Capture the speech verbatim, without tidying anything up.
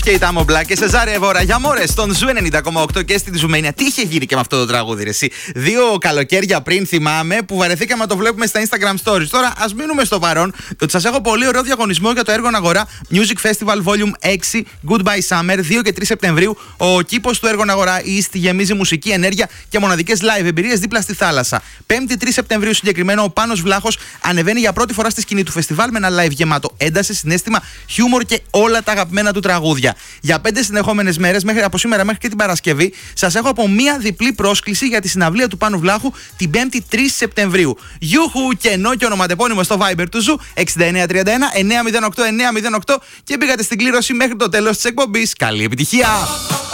Και η Τάμο Μπλακ και Σεζάρια Εβόρα για μόρε στον Ζου ενενήντα κόμμα οκτώ και στη Ζουμένια. Τι είχε γίνει και με αυτό το τραγούδι, ρε, εσύ. Δύο καλοκαίρια πριν θυμάμαι που βαρεθήκαμε να το βλέπουμε στα Instagram Stories. Τώρα α μείνουμε στο παρόν, ότι σα έχω πολύ ωραίο διαγωνισμό για το έργο Αγορά Music Festival Volume έξι Goodbye Summer δύο και τρεις Σεπτεμβρίου. Ο κήπος του έργου Αγορά East γεμίζει μουσική, ενέργεια και μοναδικές live εμπειρίες δίπλα στη θάλασσα. πέμπτη τρεις Σεπτεμβρίου συγκεκριμένο, ο Πάνος Βλάχος ανεβαίνει για πρώτη φορά στη σκηνή του φεστιβάλ με ένα live γεμάτο ένταση, συναίσθημα, χιούμορ και όλα τα αγαπημένα του τραγούδια. Για πέντε συνεχόμενες μέρες, μέχρι, από σήμερα μέχρι και την Παρασκευή, σας έχω από μία διπλή πρόσκληση για τη συναυλία του Πάνου Βλάχου την πέμπτη τρεις Σεπτεμβρίου. Γιούχου, κενό και ονοματεπώνυμο στο Viber του Ζου έξι εννιά τρία ένα εννιά μηδέν οκτώ εννιά μηδέν οκτώ και μπήκατε στην κλήρωση μέχρι το τέλος της εκπομπής. Καλή επιτυχία!